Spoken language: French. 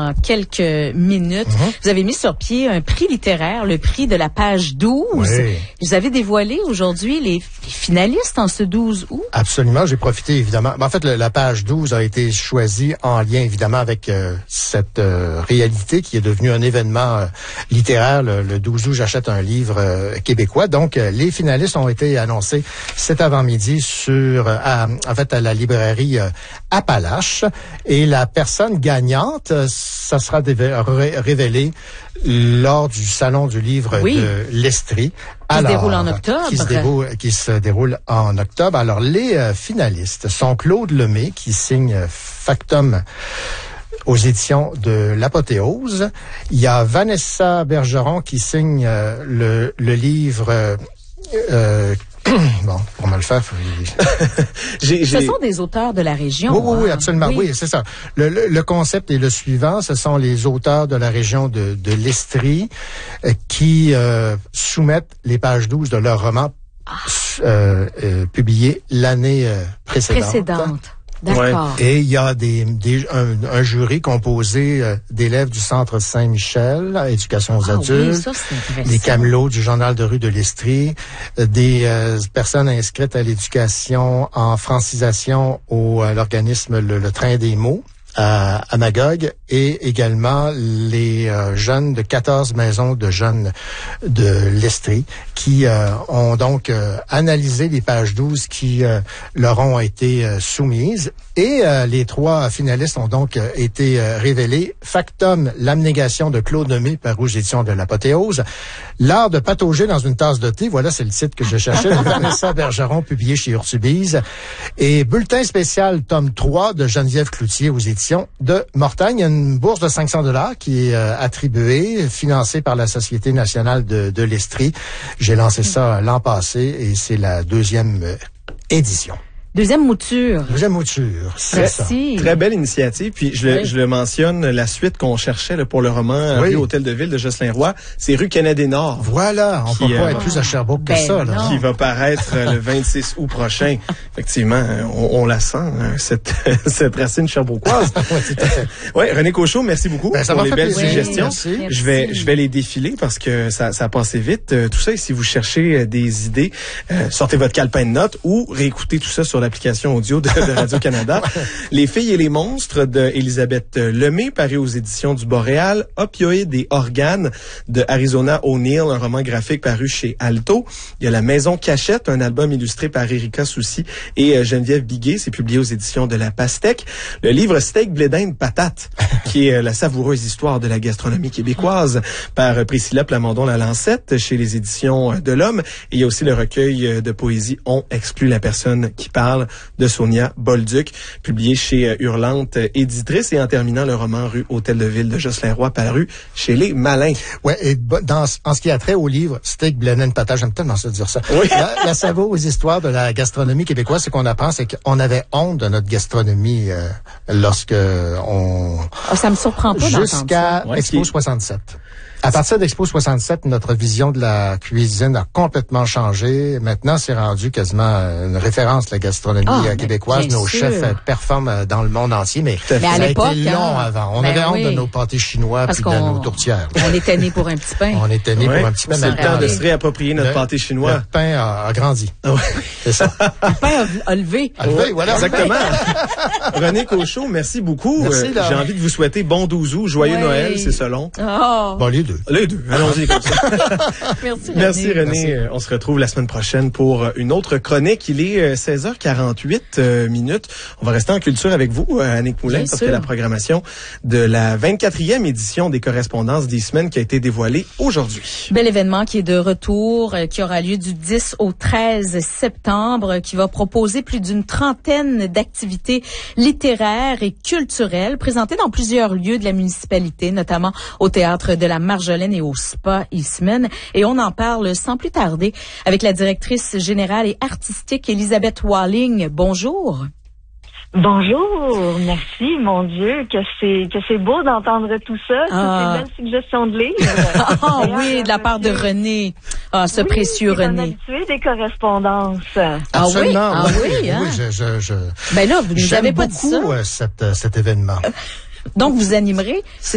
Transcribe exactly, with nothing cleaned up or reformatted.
dans quelques minutes. Mm-hmm. Vous avez mis sur pied un prix littéraire, le prix de la page douze. Oui. Vous avez dévoilé aujourd'hui les, les finalistes en ce douze août. Absolument, j'ai profité évidemment. En fait, le, la page douze a été choisie en lien évidemment avec euh, cette euh, réalité qui est devenue un événement euh, littéraire. Le, le douze août, j'achète un livre euh, québécois. Donc, euh, les finalistes ont été annoncés cet avant-midi sur, euh, à, en fait, à la librairie euh, Appalache. Et la personne gagnante, euh, ça sera dévé- ré- révélé lors du Salon du livre oui. de l'Estrie. Qui Alors, se déroule en octobre. Qui se déroule, qui se déroule en octobre. Alors, les euh, finalistes sont Claude Lemay, qui signe euh, Factum aux éditions de l'Apothéose. Il y a Vanessa Bergeron qui signe euh, le, le livre... Euh, euh, bon, pour me le faire... Faut... j'ai, j'ai... Ce sont des auteurs de la région. Oui, oui, oui, absolument. Oui, oui c'est ça. Le, le, le concept est le suivant. Ce sont les auteurs de la région de, de l'Estrie euh, qui euh, soumettent les pages douze de leur roman ah. euh, euh, publié l'année euh, précédente. Précédente. D'accord. Ouais. Et il y a des, des un, un jury composé euh, d'élèves du Centre Saint-Michel, éducation aux ah, adultes, oui, ça, c'est des camelots du Journal de rue de l'Estrie, euh, des euh, personnes inscrites à l'éducation en francisation au à l'organisme le, le Train des mots à, à Magog, et également les euh, jeunes de quatorze maisons de jeunes de l'Estrie qui euh, ont donc euh, analysé les pages douze qui euh, leur ont été euh, soumises, et euh, les trois finalistes ont donc euh, été euh, révélés. Factum, l'abnégation de Claude Lemay, paru aux éditions de l'Apothéose. L'art de patauger dans une tasse de thé, voilà, c'est le titre que je cherchais, de Vanessa Bergeron, publié chez Urtubise. Et bulletin spécial tome trois de Geneviève Cloutier aux éditions de Mortagne. Il y a une bourse de cinq cents dollars qui est euh, attribuée, financée par la Société nationale de, de l'Estrie. J'ai lancé ça l'an passé et c'est la deuxième euh, édition. Deuxième mouture. Deuxième mouture, c'est Merci. ça. Très belle initiative. Puis je, oui. le, je le mentionne, la suite qu'on cherchait là, pour le roman oui. Rue Hôtel de Ville de Jocelyn Roy, c'est Rue Kennedy-Nord. Voilà, on qui, peut pas euh, être plus à Sherbrooke ben que ça. Là. Qui va paraître le vingt-six août prochain. Effectivement, on, on la sent, hein, cette, cette racine sherbrookoise. Oui, tout à fait. Ouais, René Cochot, merci beaucoup ben, pour les belles plaisir. suggestions. Merci. Merci. Je vais je vais les défiler parce que ça, ça a passé vite. Euh, tout ça, et si vous cherchez des idées, euh, sortez votre calepin de notes ou réécoutez tout ça sur l'application audio de, de Radio-Canada. Les filles et les monstres de Elisabeth Lemay, paru aux éditions du Boréal. Opioïdes et organes de Arizona O'Neill, un roman graphique paru chez Alto. Il y a La Maison Cachette, un album illustré par Erika Soucy et euh, Geneviève Biguet. C'est publié aux éditions de La Pastèque. Le livre Steak, blé d'Inde, patate, qui est euh, la savoureuse histoire de la gastronomie québécoise, par euh, Priscilla Plamondon-Lalancette chez les éditions de l'Homme. Et il y a aussi le recueil de poésie On exclut la personne qui parle de Sonia Bolduc, publié chez Hurlante Éditrice, et en terminant le roman Rue Hôtel de Ville de Jocelyn Roy, paru chez Les Malins. Ouais, et dans, en ce qui a trait au livre Steak, blé d'Inde, patate, j'aime tellement ça dire ça. Oui. La, la savoureuse histoire de la gastronomie québécoise, ce qu'on apprend, c'est qu'on avait honte de notre gastronomie euh, lorsque on... Oh, ça me surprend pas d'entendre ça. Jusqu'à ouais, Expo soixante-sept. À partir d'Expo soixante-sept, notre vision de la cuisine a complètement changé. Maintenant, c'est rendu quasiment une référence, la gastronomie oh, québécoise. Nos sûr. chefs performent dans le monde entier, mais, mais ça à a l'époque, été long hein, avant. On ben avait oui. honte de nos pâtés chinois puis de nos tourtières. On était nés pour un petit pain. On était nés ouais. pour un petit pain. C'est le temps de se réapproprier notre le, pâté chinois. Le pain a, a grandi. Ah ouais. C'est ça. Le pain a, a levé. A levé, voilà. Exactement. René Cochot, merci beaucoup. Merci, euh, J'ai envie de vous souhaiter bon douze août, joyeux ouais. Noël, c'est selon. Oh. Bon, les deux. Les deux. Allons-y comme ça. Merci René. Merci René. Merci. On se retrouve la semaine prochaine pour une autre chronique. Il est seize heures quarante-huit minutes. On va rester en culture avec vous, Annick Moulin, parce que la programmation de la vingt-quatrième édition des Correspondances des semaines qui a été dévoilée aujourd'hui. Bel événement qui est de retour, qui aura lieu du dix au treize septembre, qui va proposer plus d'une trentaine d'activités littéraires et culturelles présentées dans plusieurs lieux de la municipalité, notamment au Théâtre de la Marjolaine et au Spa Eastman. Et on en parle sans plus tarder avec la directrice générale et artistique Elisabeth Walling. Bonjour. Bonjour, merci, mon Dieu, que c'est que c'est beau d'entendre tout ça, ah. toutes ces belles suggestions de livres. Ah oui, de la part de René, ah ce oui, précieux René. On a habitué des correspondances. Absolument. Ah oui, ah oui, oui, hein? oui je, je, je, ben là, vous nous avez pas dit ça. J'aime beaucoup cet, cet événement. Donc vous animerez.